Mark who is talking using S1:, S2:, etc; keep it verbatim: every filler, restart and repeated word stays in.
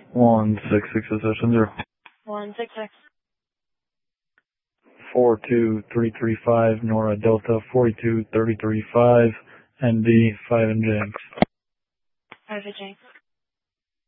S1: One six six assertion zero.
S2: One six six.
S1: Four two three three five Nora Delta forty two thirty three five N D five and James.
S2: Five and James.